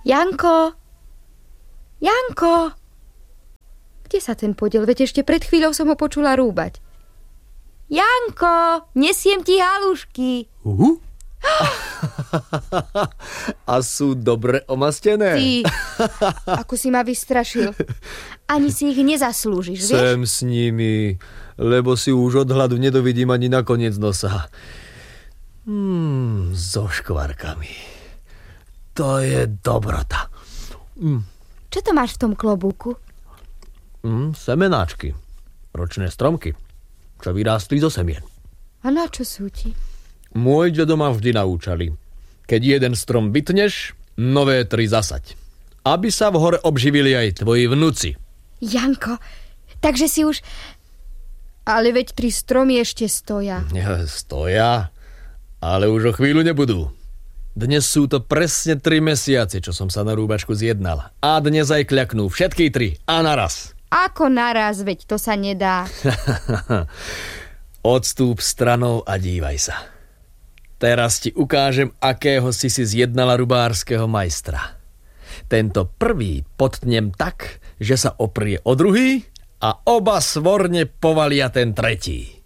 Janko! Janko! Kde sa ten podiel? Veď ešte pred chvíľou som ho počula rúbať. Janko! Nesiem ti halušky. A sú dobre omastené? Ty, ako si ma vystrašil. Ani si ich nezaslúžiš, vieš? Sem s nimi, lebo si už od hladu nedovidím ani na koniec nosa. So škvarkami. To je dobrota. Čo to máš v tom klobúku? Semenáčky. Ročné stromky, čo vyrástli zo semien. A na čo sú ti? Môj dedo ma vždy naučali. Keď jeden strom vytneš, nové 3 zasaď. Aby sa v hore obživili aj tvoji vnuci. Janko, takže si už... Ale veď 3 stromy ešte stoja. Stoja, ale už o chvíľu nebudú. Dnes sú to presne 3 mesiace, čo som sa na rúbačku zjednal. A dnes aj kľaknú všetky 3 a naraz. Ako naraz, veď to sa nedá. Odstúp stranou a dívaj sa. Teraz ti ukážem, akého si zjednala rubárskeho majstra. Tento prvý potnem tak, že sa oprie o druhý a oba svorne povalia ten tretí.